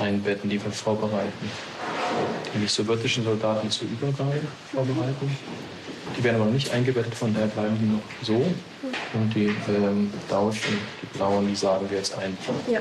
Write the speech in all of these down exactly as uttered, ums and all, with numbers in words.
einbetten, die wir vorbereiten. Die sowjetischen Soldaten zur Übergabe vorbereiten. Die werden aber noch nicht eingebettet, von daher bleiben die noch so. Und die ähm, Deutschen, die Blauen, die sagen wir jetzt ein. Ja.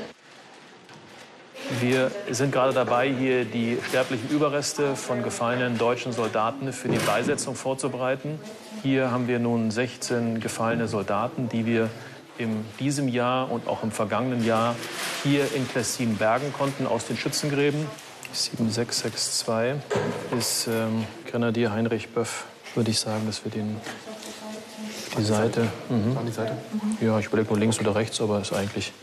Wir sind gerade dabei, hier die sterblichen Überreste von gefallenen deutschen Soldaten für die Beisetzung vorzubereiten. Hier haben wir nun sechzehn gefallene Soldaten, die wir in diesem Jahr und auch im vergangenen Jahr hier in Klessin bergen konnten aus den Schützengräben. sieben sechs sechs zwei ist ähm, Grenadier Heinrich Böff, würde ich sagen, dass wir den die Seite. Mhm. An die Seite? Ja, ich überlege nur links oder rechts, aber ist eigentlich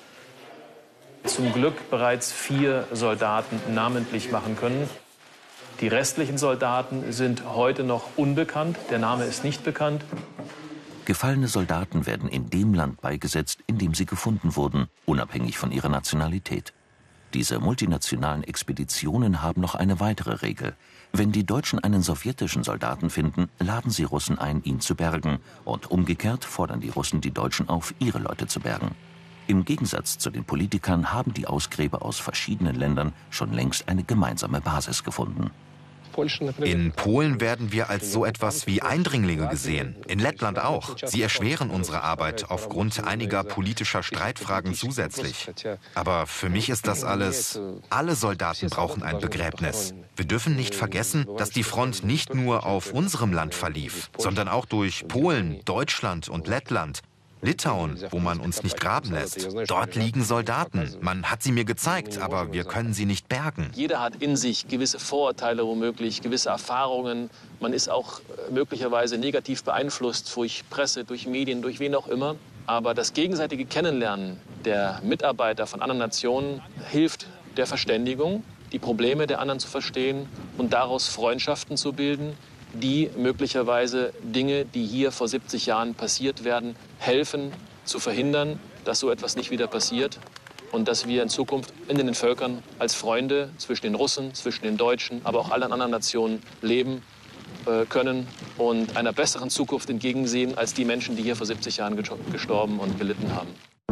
zum Glück bereits vier Soldaten namentlich machen können. Die restlichen Soldaten sind heute noch unbekannt. Der Name ist nicht bekannt. Gefallene Soldaten werden in dem Land beigesetzt, in dem sie gefunden wurden, unabhängig von ihrer Nationalität. Diese multinationalen Expeditionen haben noch eine weitere Regel. Wenn die Deutschen einen sowjetischen Soldaten finden, laden sie Russen ein, ihn zu bergen. Und umgekehrt fordern die Russen die Deutschen auf, ihre Leute zu bergen. Im Gegensatz zu den Politikern haben die Ausgräber aus verschiedenen Ländern schon längst eine gemeinsame Basis gefunden. In Polen werden wir als so etwas wie Eindringlinge gesehen, in Lettland auch. Sie erschweren unsere Arbeit aufgrund einiger politischer Streitfragen zusätzlich. Aber für mich ist das alles, alle Soldaten brauchen ein Begräbnis. Wir dürfen nicht vergessen, dass die Front nicht nur auf unserem Land verlief, sondern auch durch Polen, Deutschland und Lettland. Litauen, wo man uns nicht graben lässt. Dort liegen Soldaten. Man hat sie mir gezeigt, aber wir können sie nicht bergen. Jeder hat in sich gewisse Vorurteile womöglich, gewisse Erfahrungen. Man ist auch möglicherweise negativ beeinflusst durch Presse, durch Medien, durch wen auch immer. Aber das gegenseitige Kennenlernen der Mitarbeiter von anderen Nationen hilft der Verständigung, die Probleme der anderen zu verstehen und daraus Freundschaften zu bilden, die möglicherweise Dinge, die hier vor siebzig Jahren passiert werden, helfen zu verhindern, dass so etwas nicht wieder passiert und dass wir in Zukunft in den Völkern als Freunde zwischen den Russen, zwischen den Deutschen, aber auch allen anderen Nationen leben äh, können und einer besseren Zukunft entgegensehen als die Menschen, die hier vor siebzig Jahren gestorben und gelitten haben.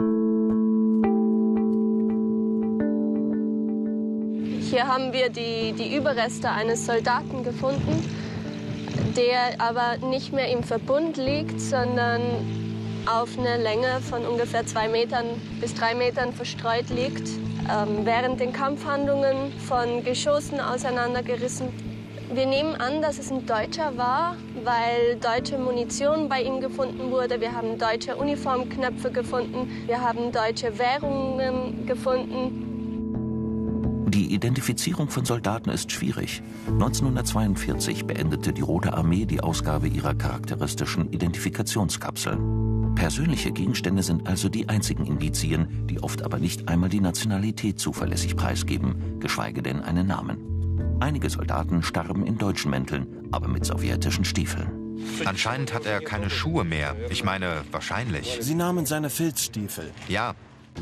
Hier haben wir die, die Überreste eines Soldaten gefunden, der aber nicht mehr im Verbund liegt, sondern auf einer Länge von ungefähr zwei Metern bis drei Metern verstreut liegt. Ähm, während den Kampfhandlungen von Geschossen auseinandergerissen. Wir nehmen an, dass es ein Deutscher war, weil deutsche Munition bei ihm gefunden wurde. Wir haben deutsche Uniformknöpfe gefunden. Wir haben deutsche Währungen gefunden. Die Identifizierung von Soldaten ist schwierig. neunzehnhundertzweiundvierzig beendete die Rote Armee die Ausgabe ihrer charakteristischen Identifikationskapseln. Persönliche Gegenstände sind also die einzigen Indizien, die oft aber nicht einmal die Nationalität zuverlässig preisgeben, geschweige denn einen Namen. Einige Soldaten starben in deutschen Mänteln, aber mit sowjetischen Stiefeln. Anscheinend hat er keine Schuhe mehr. Ich meine, wahrscheinlich. Sie nahmen seine Filzstiefel. Ja.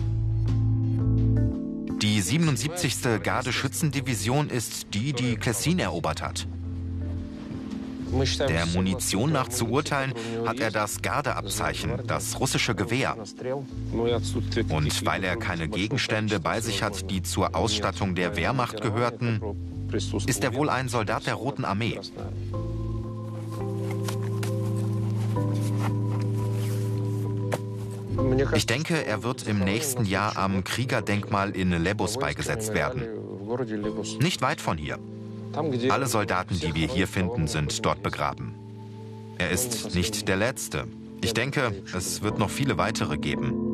Die siebenundsiebzigste Garde-Schützendivision ist die, die Klessin erobert hat. Der Munition nach zu urteilen, hat er das Gardeabzeichen, das russische Gewehr. Und weil er keine Gegenstände bei sich hat, die zur Ausstattung der Wehrmacht gehörten, ist er wohl ein Soldat der Roten Armee. Ich denke, er wird im nächsten Jahr am Kriegerdenkmal in Lebus beigesetzt werden. Nicht weit von hier. Alle Soldaten, die wir hier finden, sind dort begraben. Er ist nicht der Letzte. Ich denke, es wird noch viele weitere geben.